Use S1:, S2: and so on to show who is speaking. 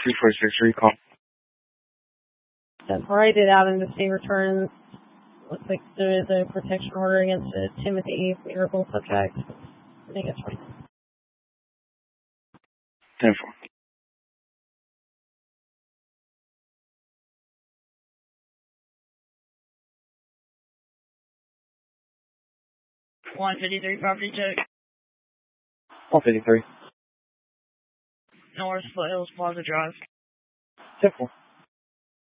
S1: 246 recall.
S2: That's right, it out in the state returns. Looks like there is a protection order against Timothy Miracle subject. I think it's right.
S1: 10-4.
S3: .153 property check.
S1: 153.
S3: North Foothills Plaza Drive.
S1: 10-4.